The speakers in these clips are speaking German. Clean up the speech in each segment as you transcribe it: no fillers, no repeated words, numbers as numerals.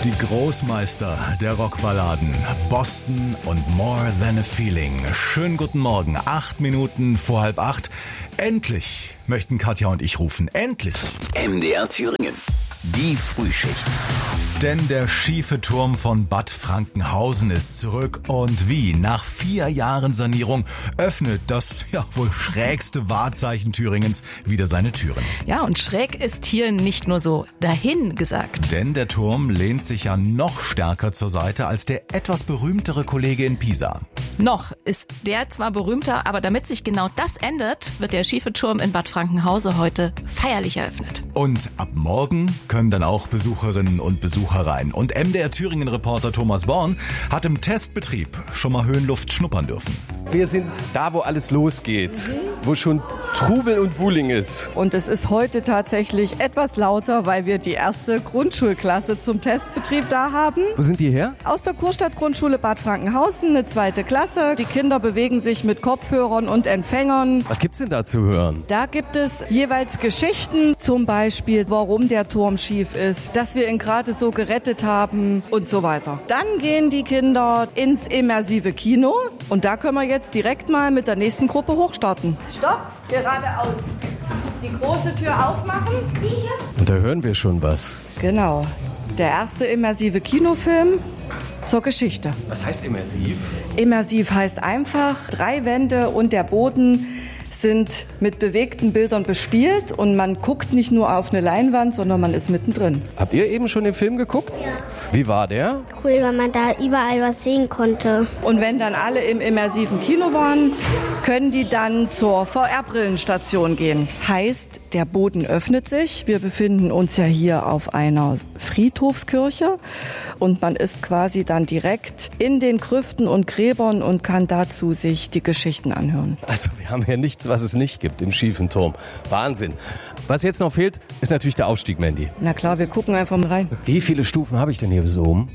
Die Großmeister der Rockballaden, Boston und More Than a Feeling. Schönen guten Morgen, 8 Minuten vor 7:30. Endlich möchten Katja und ich rufen, endlich. MDR Thüringen, die Frühschicht. Denn der schiefe Turm von Bad Frankenhausen ist zurück und wie? Nach 4 Jahren Sanierung öffnet das wohl schrägste Wahrzeichen Thüringens wieder seine Türen. Ja, und schräg ist hier nicht nur so dahin gesagt. Denn der Turm lehnt sich ja noch stärker zur Seite als der etwas berühmtere Kollege in Pisa. Noch ist der zwar berühmter, aber damit sich genau das ändert, wird der schiefe Turm in Bad Frankenhausen heute feierlich eröffnet. Und ab morgen können dann auch Besucherinnen und Besucher rein. Und MDR Thüringen-Reporter Thomas Born hat im Testbetrieb schon mal Höhenluft schnuppern dürfen. Wir sind da, wo alles losgeht, wo schon Trubel und Wuling ist. Und es ist heute tatsächlich etwas lauter, weil wir die erste Grundschulklasse zum Testbetrieb da haben. Wo sind die her? Aus der Kurstadt-Grundschule Bad Frankenhausen, eine 2. Klasse. Die Kinder bewegen sich mit Kopfhörern und Empfängern. Was gibt's denn da zu hören? Da gibt es jeweils Geschichten, zum Beispiel, warum der Turm schief ist, dass wir ihn gerade so gerettet haben und so weiter. Dann gehen die Kinder ins immersive Kino und da können wir jetzt direkt mal mit der nächsten Gruppe hochstarten. Stopp, geradeaus. Die große Tür aufmachen. Und da hören wir schon was. Genau, der erste immersive Kinofilm zur Geschichte. Was heißt immersiv? Immersiv heißt einfach, 3 Wände und der Boden sind mit bewegten Bildern bespielt und man guckt nicht nur auf eine Leinwand, sondern man ist mittendrin. Habt ihr eben schon den Film geguckt? Ja. Wie war der? Cool, weil man da überall was sehen konnte. Und wenn dann alle im immersiven Kino waren, können die dann zur VR-Brillenstation gehen. Heißt, der Boden öffnet sich. Wir befinden uns ja hier auf einer Friedhofskirche und man ist quasi dann direkt in den Grüften und Gräbern und kann dazu sich die Geschichten anhören. Also wir haben hier nichts, was es nicht gibt im schiefen Turm. Wahnsinn. Was jetzt noch fehlt, ist natürlich der Aufstieg, Mandy. Na klar, wir gucken einfach mal rein. Wie viele Stufen habe ich denn hier bis oben?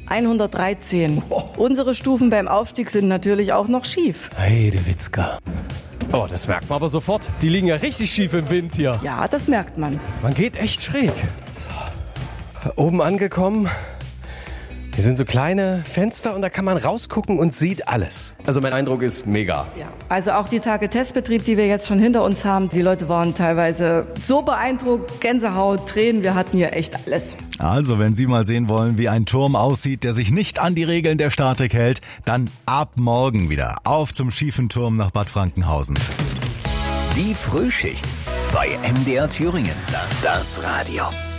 113. Unsere Stufen beim Aufstieg sind natürlich auch noch schief. Heidewitzka. Oh, das merkt man aber sofort. Die liegen ja richtig schief im Wind hier. Ja, das merkt man. Man geht echt schräg. So. Oben angekommen. Hier sind so kleine Fenster und da kann man rausgucken und sieht alles. Also mein Eindruck ist mega. Ja. Also auch die Tage Testbetrieb, die wir jetzt schon hinter uns haben, die Leute waren teilweise so beeindruckt, Gänsehaut, Tränen, wir hatten hier echt alles. Also, wenn Sie mal sehen wollen, wie ein Turm aussieht, der sich nicht an die Regeln der Statik hält, dann ab morgen wieder auf zum schiefen Turm nach Bad Frankenhausen. Die Frühschicht bei MDR Thüringen. Das Radio.